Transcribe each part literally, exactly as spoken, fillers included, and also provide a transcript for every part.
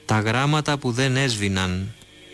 Τα γράμματα που δεν έσβηναν.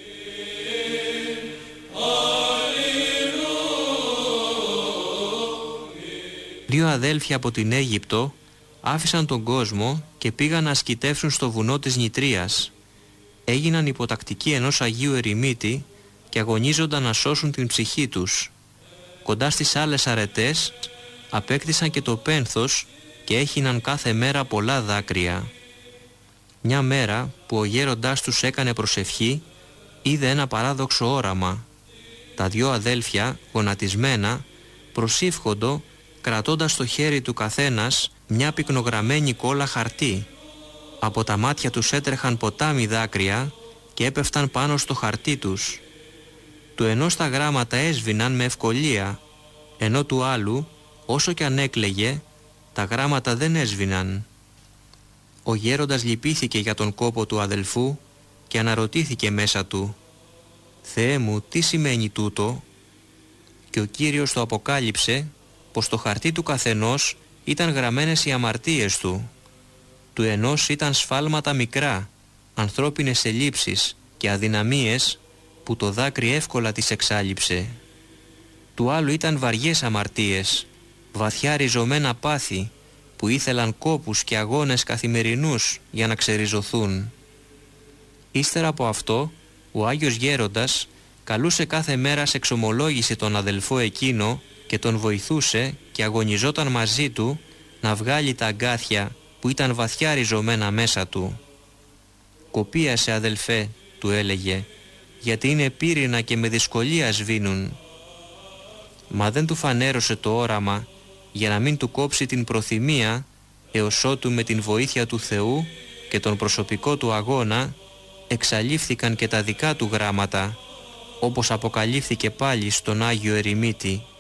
Δύο αδέλφια από την Αίγυπτο άφησαν τον κόσμο και πήγαν να ασκητεύσουν στο βουνό της Νητρίας. Έγιναν υποτακτικοί ενός Αγίου Ερημίτη και αγωνίζονταν να σώσουν την ψυχή τους. Κοντά στις άλλες αρετές απέκτησαν και το πένθος και έχιναν κάθε μέρα πολλά δάκρυα. Μια μέρα που ο γέροντάς τους έκανε προσευχή, είδε ένα παράδοξο όραμα. Τα δυο αδέλφια, γονατισμένα, προσήφχοντο κρατώντας στο χέρι του καθένας μια πυκνογραμμένη κόλλα χαρτί. Από τα μάτια τους έτρεχαν ποτάμι δάκρυα και έπεφταν πάνω στο χαρτί τους. Του ενός τα γράμματα έσβηναν με ευκολία, ενώ του άλλου, όσο κι αν έκλαιγε, τα γράμματα δεν έσβηναν. Ο γέροντας λυπήθηκε για τον κόπο του αδελφού και αναρωτήθηκε μέσα του: «Θεέ μου, τι σημαίνει τούτο?» Και ο Κύριος το αποκάλυψε πως στο χαρτί του καθενός ήταν γραμμένες οι αμαρτίες του. Του ενός ήταν σφάλματα μικρά, ανθρώπινες ελλείψεις και αδυναμίες που το δάκρυ εύκολα τις εξάλειψε. Του άλλου ήταν βαριές αμαρτίες, βαθιά ριζωμένα πάθη που ήθελαν κόπους και αγώνες καθημερινούς για να ξεριζωθούν. Ύστερα από αυτό, ο Άγιος Γέροντας καλούσε κάθε μέρα σε εξομολόγηση τον αδελφό εκείνο και τον βοηθούσε και αγωνιζόταν μαζί του να βγάλει τα αγκάθια που ήταν βαθιά ριζωμένα μέσα του. «Κοπίασε, αδελφέ», του έλεγε, «γιατί είναι πύρινα και με δυσκολία σβήνουν». Μα δεν του φανέρωσε το όραμα για να μην του κόψει την προθυμία, έως ότου με την βοήθεια του Θεού και τον προσωπικό του αγώνα εξαλείφθηκαν και τα δικά του γράμματα, όπως αποκαλύφθηκε πάλι στον Άγιο Ερημίτη.